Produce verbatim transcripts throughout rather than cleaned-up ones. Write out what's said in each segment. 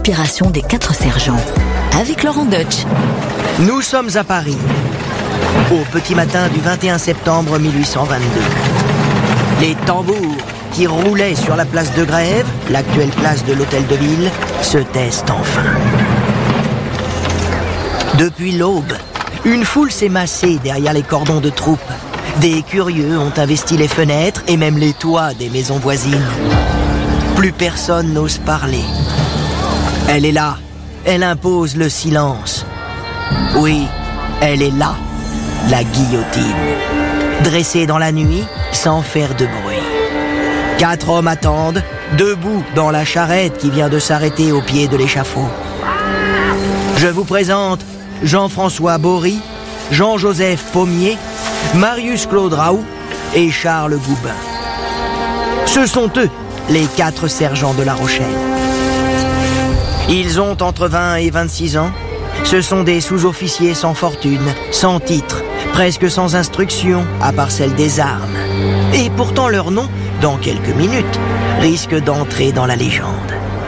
l'inspiration des quatre sergents, avec Laurent Deutsch. Nous sommes à Paris, au petit matin du vingt et un septembre mille huit cent vingt-deux. Les tambours qui roulaient sur la place de Grève, l'actuelle place de l'Hôtel de Ville, se taisent enfin. Depuis l'aube, une foule s'est massée derrière les cordons de troupes. Des curieux ont investi les fenêtres et même les toits des maisons voisines. Plus personne n'ose parler. Elle est là, elle impose le silence. Oui, elle est là, la guillotine. Dressée dans la nuit, sans faire de bruit. Quatre hommes attendent, debout dans la charrette qui vient de s'arrêter au pied de l'échafaud. Je vous présente Jean-François Bory, Jean-Joseph Pommier, Marius-Claude Raoult et Charles Goubin. Ce sont eux, les quatre sergents de La Rochelle. Ils ont entre vingt et vingt-six ans. Ce sont des sous-officiers sans fortune, sans titre, presque sans instruction, à part celle des armes. Et pourtant leur nom, dans quelques minutes, risque d'entrer dans la légende.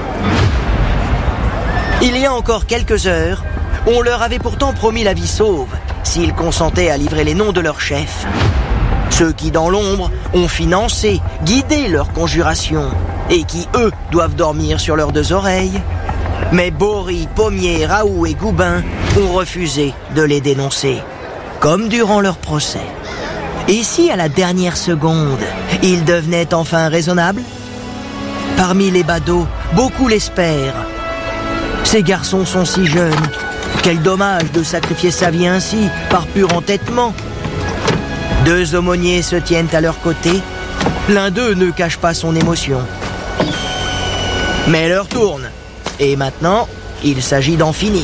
Il y a encore quelques heures, on leur avait pourtant promis la vie sauve, s'ils consentaient à livrer les noms de leurs chefs. Ceux qui, dans l'ombre, ont financé, guidé leurs conjurations, et qui, eux, doivent dormir sur leurs deux oreilles. Mais Bory, Pommier, Raoult et Goubin ont refusé de les dénoncer, comme durant leur procès. Et si, à la dernière seconde, ils devenaient enfin raisonnables? Parmi les badauds, beaucoup l'espèrent. Ces garçons sont si jeunes. Quel dommage de sacrifier sa vie ainsi, par pur entêtement. Deux aumôniers se tiennent à leur côté. L'un d'eux ne cache pas son émotion. Mais l'heure tourne. Et maintenant, il s'agit d'en finir.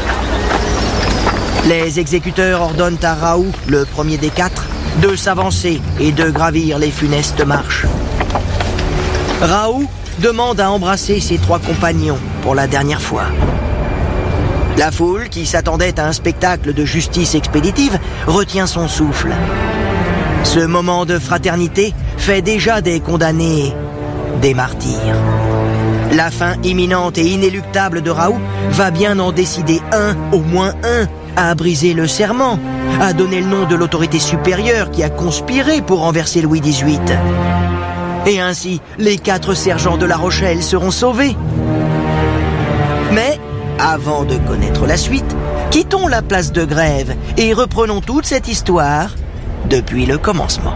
Les exécuteurs ordonnent à Raoult, le premier des quatre, de s'avancer et de gravir les funestes marches. Raoult demande à embrasser ses trois compagnons pour la dernière fois. La foule, qui s'attendait à un spectacle de justice expéditive, retient son souffle. Ce moment de fraternité fait déjà des condamnés des martyrs. La fin imminente et inéluctable de Raoult va bien en décider un, au moins un, à briser le serment, à donner le nom de l'autorité supérieure qui a conspiré pour renverser Louis dix-huit. Et ainsi, les quatre sergents de La Rochelle seront sauvés. Mais, avant de connaître la suite, quittons la place de Grève et reprenons toute cette histoire depuis le commencement.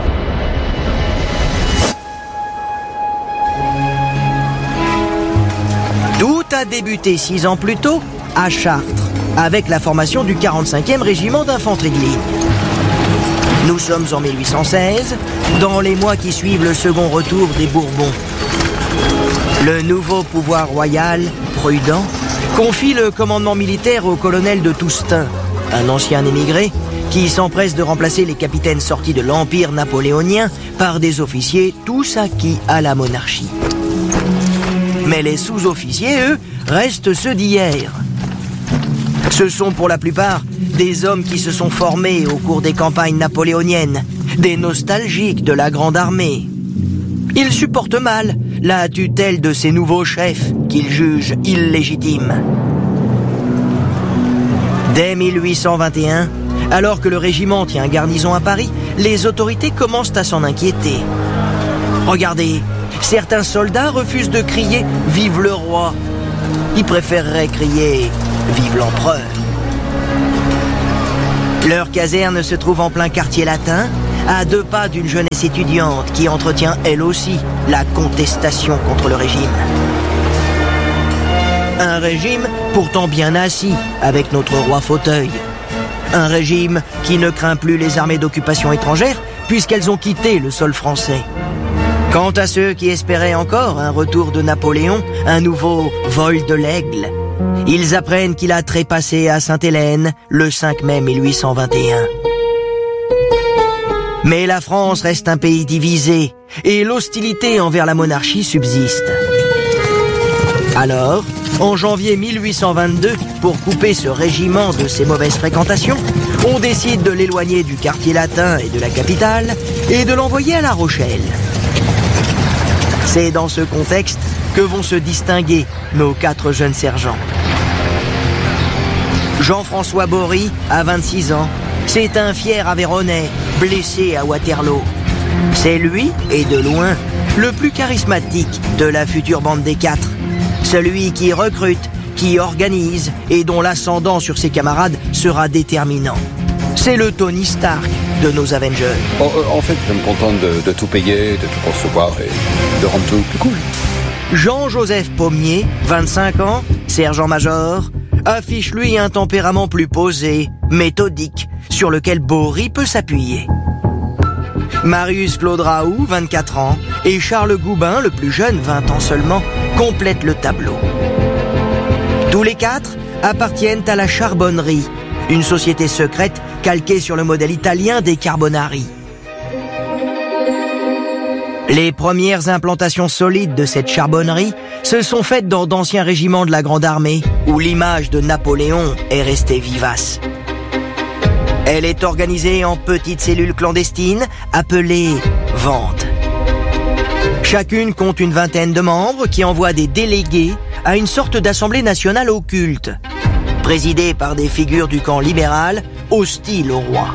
Tout a débuté six ans plus tôt à Chartres, avec la formation du quarante-cinquième régiment d'infanterie de ligne. Nous sommes en mille huit cent seize, dans les mois qui suivent le second retour des Bourbons. Le nouveau pouvoir royal, prudent, confie le commandement militaire au colonel de Toustain, un ancien émigré, qui s'empresse de remplacer les capitaines sortis de l'Empire napoléonien par des officiers tous acquis à la monarchie. Mais les sous-officiers, eux, restent ceux d'hier. Ce sont pour la plupart des hommes qui se sont formés au cours des campagnes napoléoniennes, des nostalgiques de la Grande Armée. Ils supportent mal la tutelle de ces nouveaux chefs qu'ils jugent illégitimes. Dès mille huit cent vingt et un, alors que le régiment tient garnison à Paris, les autorités commencent à s'en inquiéter. Regardez, certains soldats refusent de crier « Vive le roi !» Ils préféreraient crier « Vive l'empereur !» Leur caserne se trouve en plein quartier latin, à deux pas d'une jeunesse étudiante qui entretient elle aussi la contestation contre le régime. Un régime pourtant bien assis avec notre roi fauteuil. Un régime qui ne craint plus les armées d'occupation étrangères puisqu'elles ont quitté le sol français. Quant à ceux qui espéraient encore un retour de Napoléon, un nouveau vol de l'aigle, ils apprennent qu'il a trépassé à Sainte-Hélène le cinq mai mille huit cent vingt et un. Mais la France reste un pays divisé et l'hostilité envers la monarchie subsiste. Alors, en janvier mille huit cent vingt-deux, pour couper ce régiment de ses mauvaises fréquentations, on décide de l'éloigner du quartier latin et de la capitale et de l'envoyer à La Rochelle. C'est dans ce contexte que vont se distinguer nos quatre jeunes sergents. Jean-François Bory a vingt-six ans. C'est un fier Aveyronais, blessé à Waterloo. C'est lui, et de loin, le plus charismatique de la future bande des quatre. Celui qui recrute, qui organise et dont l'ascendant sur ses camarades sera déterminant. C'est le Tony Stark de nos Avengers. Oh, en fait, je me contente de, de tout payer, de tout concevoir et de rendre tout plus cool. Jean-Joseph Pommier, vingt-cinq ans, sergent-major, affiche lui un tempérament plus posé, méthodique, sur lequel Bory peut s'appuyer. Marius Claude Raoult, vingt-quatre ans, et Charles Goubin, le plus jeune, vingt ans seulement, complètent le tableau. Tous les quatre appartiennent à la Charbonnerie, une société secrète calquée sur le modèle italien des Carbonari. Les premières implantations solides de cette charbonnerie se sont faites dans d'anciens régiments de la Grande Armée, où l'image de Napoléon est restée vivace. Elle est organisée en petites cellules clandestines appelées ventes. Chacune compte une vingtaine de membres qui envoient des délégués à une sorte d'assemblée nationale occulte, présidée par des figures du camp libéral hostiles au roi.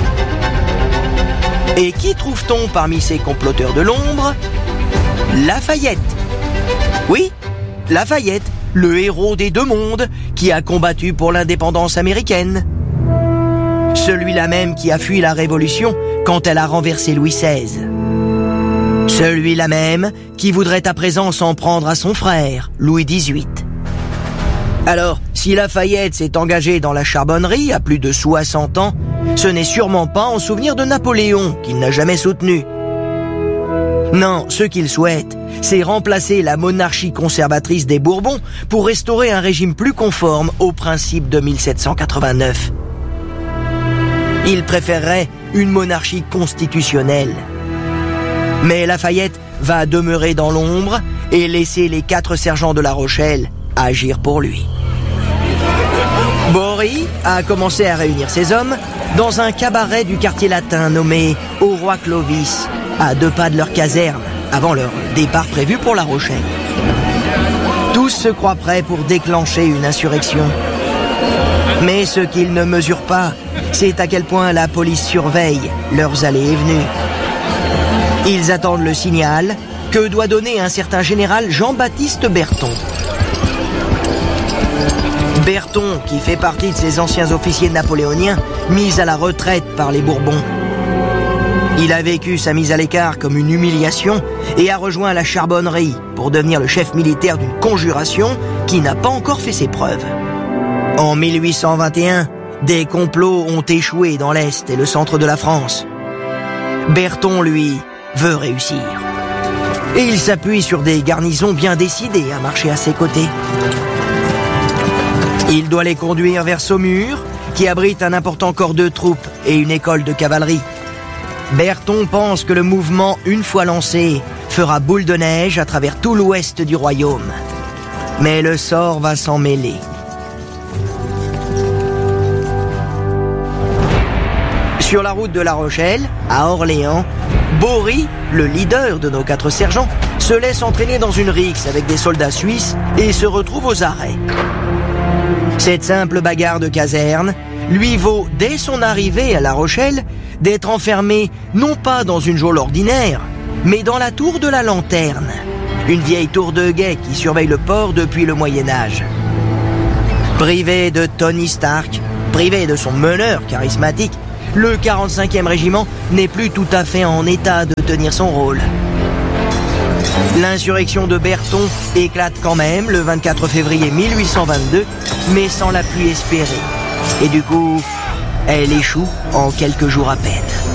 Et qui trouve-t-on parmi ces comploteurs de l'ombre? Lafayette. Oui, Lafayette, le héros des deux mondes qui a combattu pour l'indépendance américaine. Celui-là même qui a fui la Révolution quand elle a renversé Louis seize. Celui-là même qui voudrait à présent s'en prendre à son frère, Louis dix-huit. Alors, si Lafayette s'est engagé dans la charbonnerie à plus de soixante ans, ce n'est sûrement pas en souvenir de Napoléon qu'il n'a jamais soutenu. Non, ce qu'il souhaite, c'est remplacer la monarchie conservatrice des Bourbons pour restaurer un régime plus conforme aux principes de mille sept cent quatre-vingt-neuf. Il préférerait une monarchie constitutionnelle. Mais Lafayette va demeurer dans l'ombre et laisser les quatre sergents de La Rochelle agir pour lui. Bory a commencé à réunir ses hommes dans un cabaret du quartier latin nommé Au Roi Clovis, à deux pas de leur caserne, avant leur départ prévu pour La Rochelle. Tous se croient prêts pour déclencher une insurrection. Mais ce qu'ils ne mesurent pas, c'est à quel point la police surveille leurs allées et venues. Ils attendent le signal que doit donner un certain général Jean-Baptiste Berton. Berton, qui fait partie de ces anciens officiers napoléoniens mis à la retraite par les Bourbons. Il a vécu sa mise à l'écart comme une humiliation et a rejoint la charbonnerie pour devenir le chef militaire d'une conjuration qui n'a pas encore fait ses preuves. En mille huit cent vingt et un, des complots ont échoué dans l'Est et le centre de la France. Berton, lui, veut réussir. Et il s'appuie sur des garnisons bien décidées à marcher à ses côtés. Il doit les conduire vers Saumur, qui abrite un important corps de troupes et une école de cavalerie. Berton pense que le mouvement, une fois lancé, fera boule de neige à travers tout l'ouest du royaume. Mais le sort va s'en mêler. Sur la route de La Rochelle, à Orléans, Bory, le leader de nos quatre sergents, se laisse entraîner dans une rixe avec des soldats suisses et se retrouve aux arrêts. Cette simple bagarre de caserne lui vaut, dès son arrivée à La Rochelle, d'être enfermé non pas dans une geôle ordinaire, mais dans la tour de la Lanterne, une vieille tour de guet qui surveille le port depuis le Moyen-Âge. Privé de Tony Stark, privé de son meneur charismatique, le quarante-cinquième régiment n'est plus tout à fait en état de tenir son rôle. L'insurrection de Berton éclate quand même le vingt-quatre février mille huit cent vingt-deux, mais sans la pluie espérée. Et du coup, elle échoue en quelques jours à peine.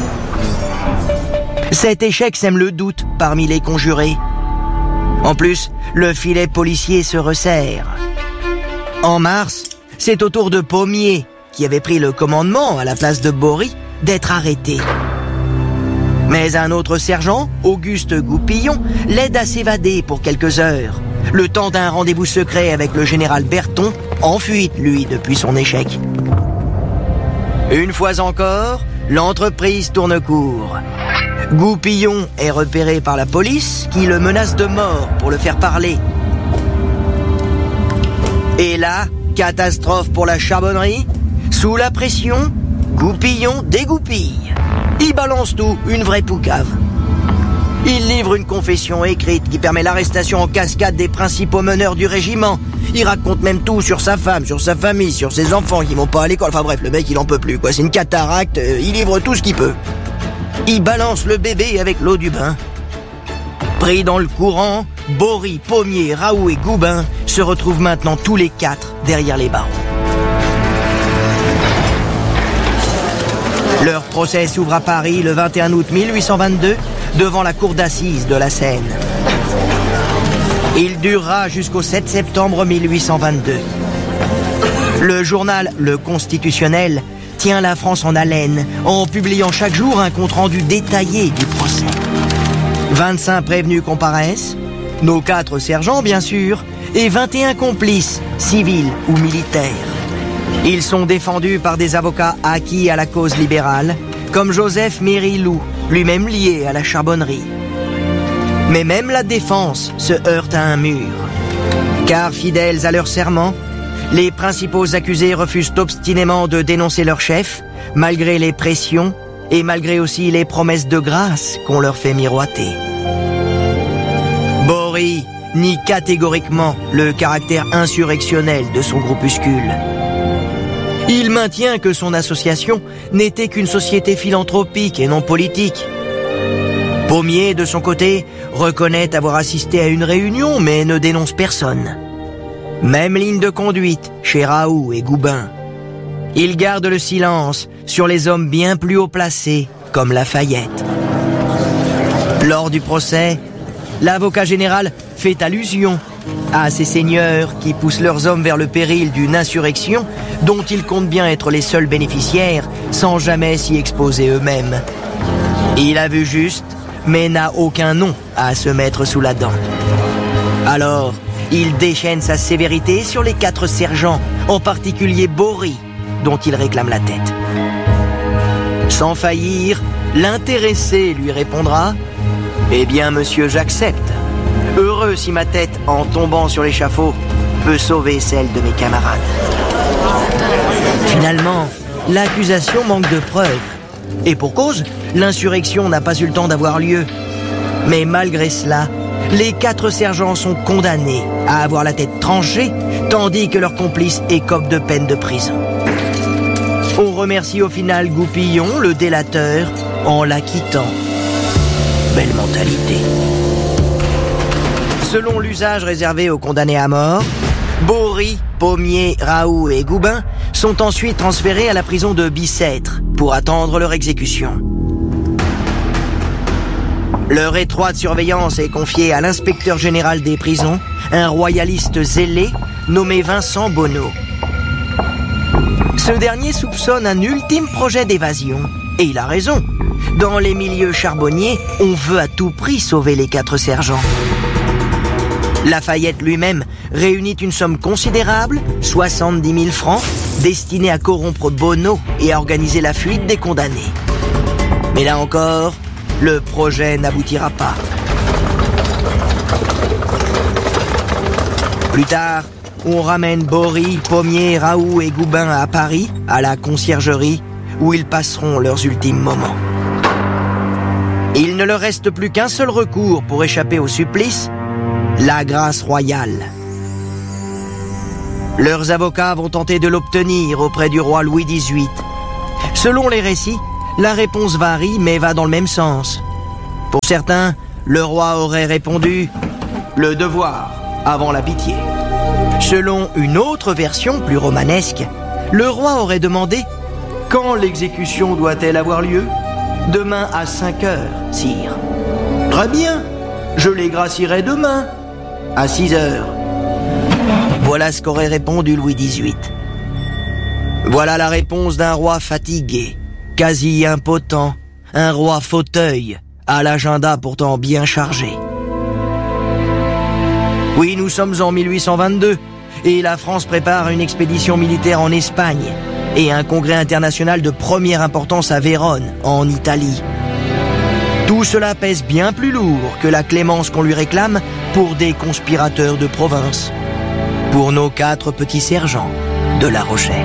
Cet échec sème le doute parmi les conjurés. En plus, le filet policier se resserre. En mars, c'est au tour de Pommier, qui avait pris le commandement à la place de Bory, d'être arrêté. Mais un autre sergent, Auguste Goupillon, l'aide à s'évader pour quelques heures, le temps d'un rendez-vous secret avec le général Berton, en fuite, lui, depuis son échec. Une fois encore, l'entreprise tourne court. Goupillon est repéré par la police, qui le menace de mort pour le faire parler, Et là, catastrophe pour la charbonnerie. Sous la pression, Goupillon dégoupille. Il balance tout, une vraie poucave. Il livre une confession écrite qui permet l'arrestation en cascade des principaux meneurs du régiment. Il raconte même tout sur sa femme, sur sa famille, sur ses enfants qui vont pas à l'école. Enfin bref, le mec il en peut plus, quoi. C'est une cataracte, euh, il livre tout ce qu'il peut. Il balance le bébé avec l'eau du bain. Pris dans le courant, Bory, Pommier, Raoult et Goubin se retrouvent maintenant tous les quatre derrière les barreaux. Leur procès s'ouvre à Paris le vingt et un août mille huit cent vingt-deux devant la cour d'assises de la Seine. Il durera jusqu'au sept septembre mille huit cent vingt-deux. Le journal Le Constitutionnel tient la France en haleine en publiant chaque jour un compte-rendu détaillé du procès. vingt-cinq prévenus comparaissent, nos quatre sergents bien sûr, et vingt et un complices, civils ou militaires. Ils sont défendus par des avocats acquis à la cause libérale, comme Joseph Mérilou, lui-même lié à la charbonnerie. Mais même la défense se heurte à un mur. Car fidèles à leur serment, les principaux accusés refusent obstinément de dénoncer leur chef, malgré les pressions et malgré aussi les promesses de grâce qu'on leur fait miroiter. Bory nie catégoriquement le caractère insurrectionnel de son groupuscule. Il maintient que son association n'était qu'une société philanthropique et non politique. Pommier, de son côté, reconnaît avoir assisté à une réunion mais ne dénonce personne. Même ligne de conduite chez Raoult et Goubin. Il garde le silence sur les hommes bien plus haut placés, comme Lafayette. Lors du procès, l'avocat général fait allusion à ces seigneurs qui poussent leurs hommes vers le péril d'une insurrection dont ils comptent bien être les seuls bénéficiaires sans jamais s'y exposer eux-mêmes. Il a vu juste, mais n'a aucun nom à se mettre sous la dent. Alors, il déchaîne sa sévérité sur les quatre sergents, en particulier Bory, dont il réclame la tête. Sans faillir, l'intéressé lui répondra « Eh bien, monsieur, j'accepte. Heureux si ma tête, en tombant sur l'échafaud, peut sauver celle de mes camarades. » Finalement, l'accusation manque de preuves. Et pour cause, l'insurrection n'a pas eu le temps d'avoir lieu. Mais malgré cela, les quatre sergents sont condamnés à avoir la tête tranchée, tandis que leurs complices écopent de peine de prison. On remercie au final Goupillon, le délateur, en l'acquittant. Belle mentalité. Selon l'usage réservé aux condamnés à mort, Bory, Pommier, Raoult et Goubin sont ensuite transférés à la prison de Bicêtre pour attendre leur exécution. Leur étroite surveillance est confiée à l'inspecteur général des prisons, un royaliste zélé nommé Vincent Bonneau. Ce dernier soupçonne un ultime projet d'évasion, et il a raison. Dans les milieux charbonniers, on veut à tout prix sauver les quatre sergents. Lafayette lui-même réunit une somme considérable, soixante-dix mille francs, destinée à corrompre Bonneau et à organiser la fuite des condamnés. Mais là encore, le projet n'aboutira pas. Plus tard, on ramène Bory, Pommier, Raoult et Goubin à Paris, à la conciergerie, où ils passeront leurs ultimes moments. Il ne leur reste plus qu'un seul recours pour échapper au supplice, la grâce royale. Leurs avocats vont tenter de l'obtenir auprès du roi Louis dix-huit. Selon les récits, la réponse varie mais va dans le même sens. Pour certains, le roi aurait répondu « le devoir avant la pitié ». Selon une autre version plus romanesque, le roi aurait demandé « quand l'exécution doit-elle avoir lieu ? Demain à cinq heures, sire. »« Très bien, je les gracierai demain, à six heures. » Voilà ce qu'aurait répondu Louis dix-huit. Voilà la réponse d'un roi fatigué, quasi impotent, un roi fauteuil, à l'agenda pourtant bien chargé. Oui, nous sommes en mille huit cent vingt-deux, et la France prépare une expédition militaire en Espagne, et un congrès international de première importance à Vérone, en Italie. Tout cela pèse bien plus lourd que la clémence qu'on lui réclame pour des conspirateurs de province. pour nos quatre petits sergents de La Rochelle.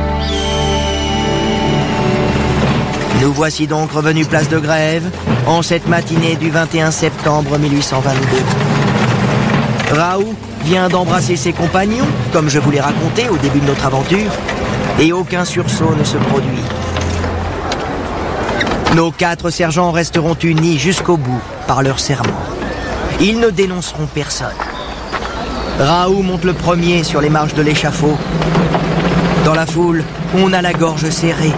Nous voici donc revenus place de Grève en cette matinée du vingt et un septembre mille huit cent vingt-deux. Raoult vient d'embrasser ses compagnons, comme je vous l'ai raconté au début de notre aventure, et aucun sursaut ne se produit. Nos quatre sergents resteront unis jusqu'au bout par leur serment. Ils ne dénonceront personne. Raoult monte le premier sur les marches de l'échafaud. Dans la foule, on a la gorge serrée.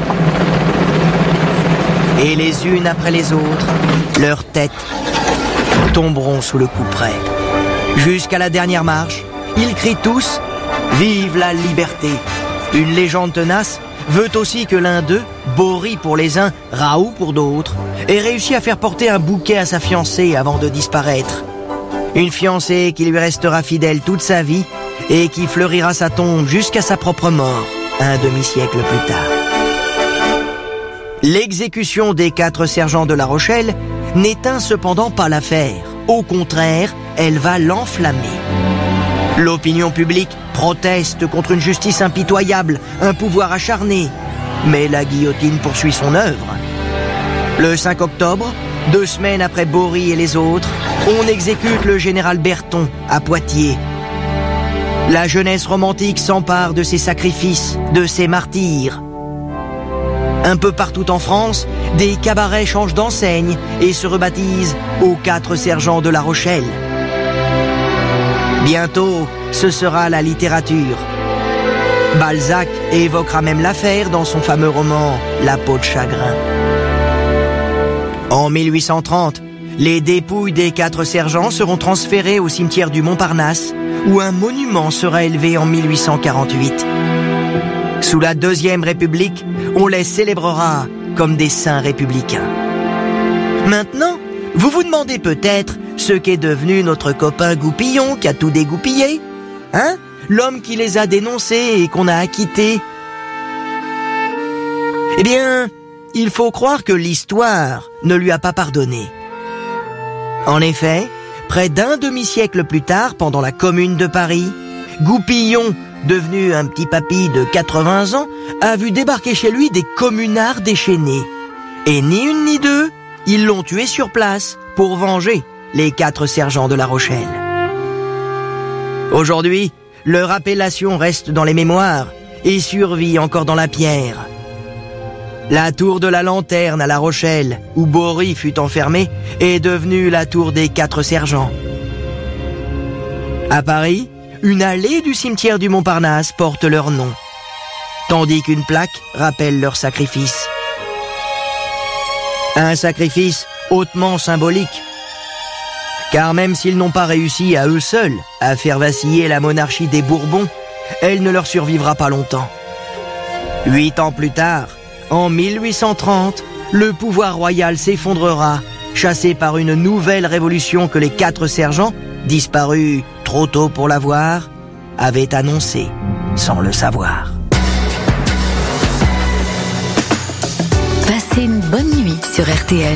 Et les unes après les autres, leurs têtes tomberont sous le couperet. Jusqu'à la dernière marche, ils crient tous « Vive la liberté !» Une légende tenace veut aussi que l'un d'eux, Bory pour les uns, Raoult pour d'autres, ait réussi à faire porter un bouquet à sa fiancée avant de disparaître. Une fiancée qui lui restera fidèle toute sa vie et qui fleurira sa tombe jusqu'à sa propre mort, un demi-siècle plus tard. L'exécution des quatre sergents de La Rochelle n'éteint cependant pas l'affaire. Au contraire, elle va l'enflammer. L'opinion publique proteste contre une justice impitoyable, un pouvoir acharné. Mais la guillotine poursuit son œuvre. Le cinq octobre, deux semaines après Bory et les autres, on exécute le général Berton à Poitiers. La jeunesse romantique s'empare de ces sacrifices, de ces martyrs. Un peu partout en France, des cabarets changent d'enseigne et se rebaptisent aux quatre sergents de La Rochelle. Bientôt, ce sera la littérature. Balzac évoquera même l'affaire dans son fameux roman « La peau de chagrin ». En mille huit cent trente, les dépouilles des quatre sergents seront transférées au cimetière du Montparnasse, où un monument sera élevé en mille huit cent quarante-huit. Sous la Deuxième République, on les célébrera comme des saints républicains. Maintenant, vous vous demandez peut-être ce qu'est devenu notre copain Goupillon qui a tout dégoupillé, hein? L'homme qui les a dénoncés et qu'on a acquittés. Eh bien, il faut croire que l'histoire ne lui a pas pardonné. En effet, près d'un demi-siècle plus tard, pendant la Commune de Paris, Goupillon, devenu un petit papy de quatre-vingts ans, a vu débarquer chez lui des communards déchaînés. Et ni une ni deux, ils l'ont tué sur place pour venger les quatre sergents de La Rochelle. Aujourd'hui, leur appellation reste dans les mémoires et survit encore dans la pierre. La tour de la Lanterne à La Rochelle, où Bory fut enfermé, est devenue la tour des quatre sergents. À Paris, une allée du cimetière du Montparnasse porte leur nom, tandis qu'une plaque rappelle leur sacrifice. Un sacrifice hautement symbolique, car même s'ils n'ont pas réussi à eux seuls à faire vaciller la monarchie des Bourbons, elle ne leur survivra pas longtemps. Huit ans plus tard, en mille huit cent trente, le pouvoir royal s'effondrera, chassé par une nouvelle révolution que les quatre sergents, disparus trop tôt pour la voir, avaient annoncée sans le savoir. Passez une bonne nuit sur R T L.